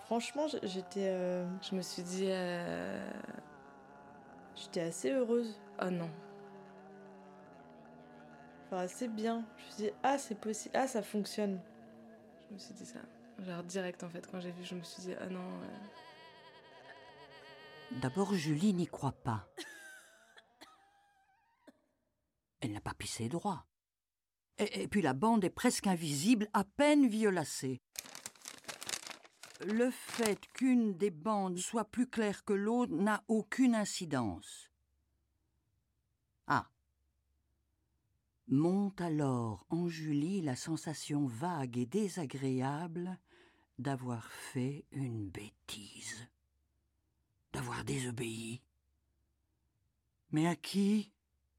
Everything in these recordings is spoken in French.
Franchement, je me suis dit... J'étais assez heureuse. Oh non. Enfin, assez bien. Je me suis dit, ah, c'est possible. Ah, ça fonctionne. Je me suis dit ça. Genre direct, en fait, quand j'ai vu, je me suis dit, ah non... D'abord, Julie n'y croit pas. Elle n'a pas pissé droit. Et puis la bande est presque invisible, à peine violacée. Le fait qu'une des bandes soit plus claire que l'autre n'a aucune incidence. Ah. Monte alors en Julie la sensation vague et désagréable d'avoir fait une bêtise, d'avoir désobéi. Mais à qui ?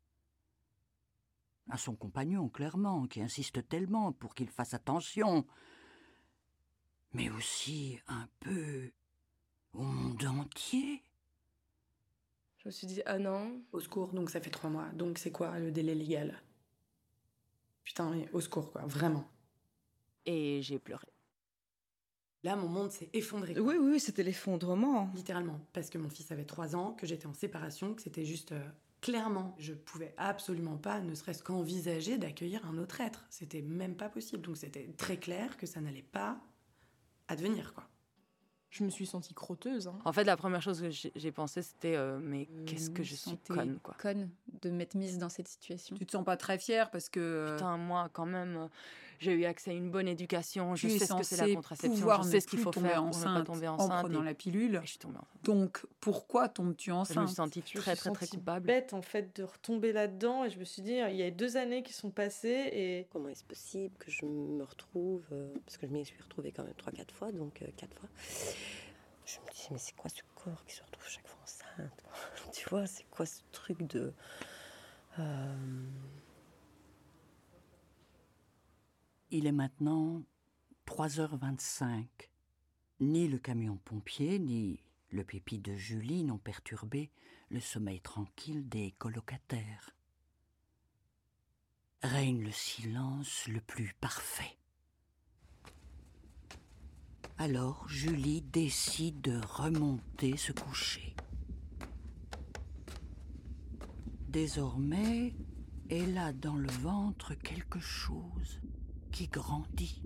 À son compagnon, clairement, qui insiste tellement pour qu'il fasse attention, mais aussi un peu au monde entier. Je me suis dit, ah non. Au secours, donc ça fait 3 mois. Donc c'est quoi le délai légal ? Putain, mais au secours, quoi, vraiment. Et j'ai pleuré. Là, mon monde s'est effondré. Quoi. Oui, c'était l'effondrement. Littéralement, parce que mon fils avait 3 ans, que j'étais en séparation, que c'était juste... Clairement, je pouvais absolument pas, ne serait-ce qu'envisager d'accueillir un autre être. C'était même pas possible. Donc c'était très clair que ça n'allait pas advenir, quoi. Je me suis sentie crotteuse. Hein. En fait, la première chose que j'ai pensé, c'était mais qu'est-ce que je suis conne, quoi. Conne de m'être mise dans cette situation. Tu te sens pas très fière parce que... Putain, moi, quand même, j'ai eu accès à une bonne éducation. Je sais ce que c'est la contraception. Je sais ce qu'il faut faire pour ne pas tomber enceinte. En prenant la pilule. Et je suis tombée enceinte. Donc, pourquoi tombes-tu enceinte ? Je me suis sentie très coupable. Bête, en fait, de retomber là-dedans. Et je me suis dit, il y a 2 années qui sont passées et... Comment est-ce possible que je me retrouve... parce que je m'y suis retrouvée quand même 3-4 fois, donc 4 fois... Je me dis, mais c'est quoi ce corps qui se retrouve chaque fois enceinte ? Tu vois, c'est quoi ce truc de... Il est maintenant 3h25. Ni le camion-pompier, ni le pépi de Julie n'ont perturbé le sommeil tranquille des colocataires. Règne le silence le plus parfait. Alors Julie décide de remonter se coucher. Désormais, elle a dans le ventre quelque chose qui grandit.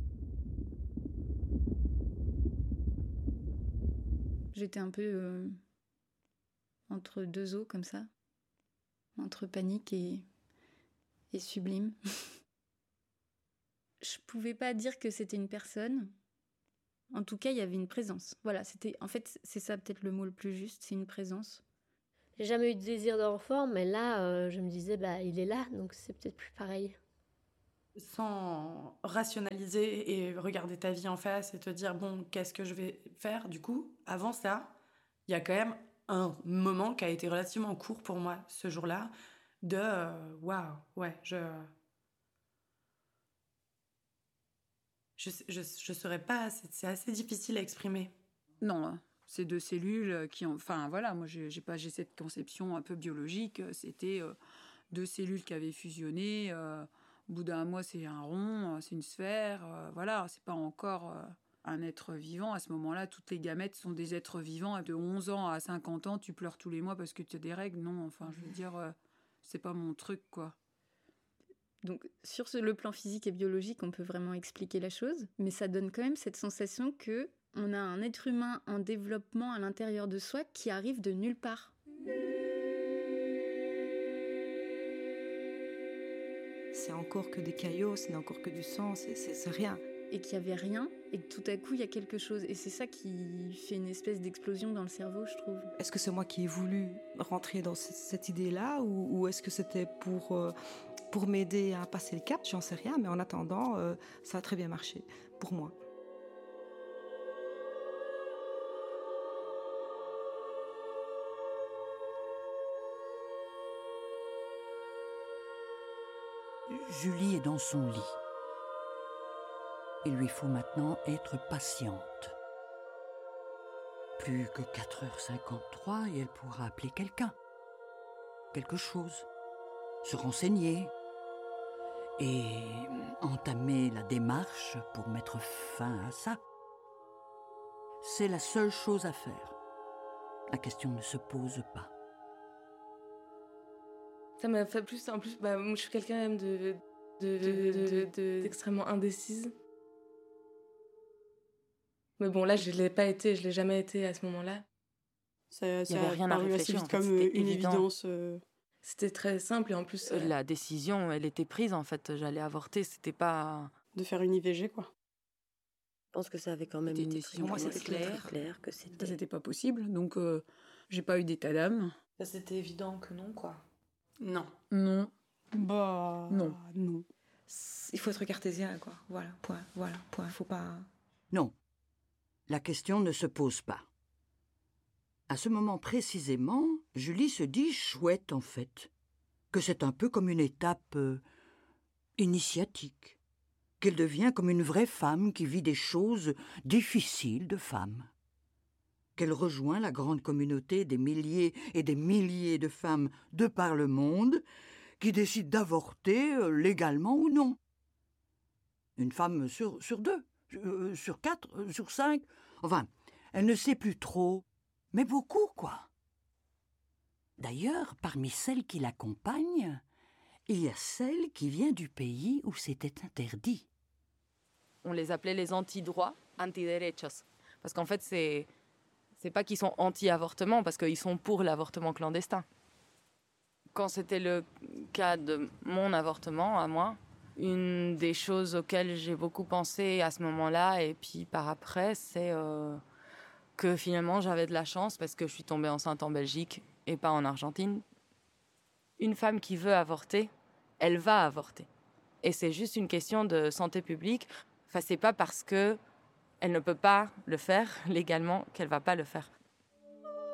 J'étais un peu entre 2 eaux comme ça, entre panique et sublime. Je pouvais pas dire que c'était une personne. En tout cas, il y avait une présence. Voilà, en fait, c'est ça peut-être le mot le plus juste, c'est une présence. J'ai jamais eu de désir d'enfant, mais là, je me disais, il est là, donc c'est peut-être plus pareil. Sans rationaliser et regarder ta vie en face et te dire, bon, qu'est-ce que je vais faire ? Du coup, avant ça, il y a quand même un moment qui a été relativement court pour moi, ce jour-là, de waouh, ouais, je saurais pas, c'est assez difficile à exprimer. Non, ces 2 cellules qui ont... Enfin, voilà, moi, j'ai cette conception un peu biologique. C'était 2 cellules qui avaient fusionné. Au bout d'1 mois, c'est un rond, c'est une sphère. Voilà, c'est pas encore un être vivant. À ce moment-là, toutes les gamètes sont des êtres vivants. De 11 ans à 50 ans, tu pleures tous les mois parce que tu as des règles. Non, enfin, je veux dire, c'est pas mon truc, quoi. Donc, sur le plan physique et biologique, on peut vraiment expliquer la chose, mais ça donne quand même cette sensation que on a un être humain en développement à l'intérieur de soi qui arrive de nulle part. C'est encore que des caillots, ce n'est encore que du sang, c'est rien. Et qu'il n'y avait rien, et que tout à coup, il y a quelque chose. Et c'est ça qui fait une espèce d'explosion dans le cerveau, je trouve. Est-ce que c'est moi qui ai voulu rentrer dans cette idée-là, ou est-ce que c'était pour m'aider à passer le cap ? J'en sais rien, mais en attendant, ça a très bien marché, pour moi. Julie est dans son lit. Il lui faut maintenant être patiente. Plus que 4h53 et elle pourra appeler quelqu'un. Quelque chose. Se renseigner. Et entamer la démarche pour mettre fin à ça. c'est la seule chose à faire. La question ne se pose pas. Ça m'a fait plus... En plus, moi, je suis quelqu'un même d'extrêmement indécise. Mais bon, là, je l'ai pas été, je l'ai jamais été à ce moment-là. Ça Il n'y avait rien à réfléchir. Comme une évidence. C'était très simple et en plus... La décision, elle était prise en fait. J'allais avorter, c'était pas... De faire une IVG, quoi. Je pense que ça avait quand même été Pour moi, c'était clair que c'était... Ça, c'était pas possible, donc j'ai pas eu d'état d'âme. Ça, c'était évident que non, quoi. Non. Non. Bah... Non. Non. Il faut être cartésien, quoi. Voilà, point. Faut pas... Non, la question ne se pose pas. À ce moment précisément, Julie se dit chouette, en fait, que c'est un peu comme une étape initiatique, qu'elle devient comme une vraie femme qui vit des choses difficiles de femme, qu'elle rejoint la grande communauté des milliers et des milliers de femmes de par le monde qui décident d'avorter légalement ou non. Une femme sur 2, sur 4, sur 5, enfin, elle ne sait plus trop, mais beaucoup, quoi. D'ailleurs, parmi celles qui l'accompagnent, il y a celle qui vient du pays où c'était interdit. On les appelait les anti-droits, anti-derechos. Parce qu'en fait, c'est pas qu'ils sont anti-avortement, parce qu'ils sont pour l'avortement clandestin. Quand c'était le cas de mon avortement, à moi, une des choses auxquelles j'ai beaucoup pensé à ce moment-là, et puis par après, c'est que finalement, j'avais de la chance, parce que je suis tombée enceinte en Belgique et pas en Argentine. Une femme qui veut avorter, elle va avorter. Et c'est juste une question de santé publique. Enfin, c'est pas parce que elle ne peut pas le faire légalement qu'elle va pas le faire.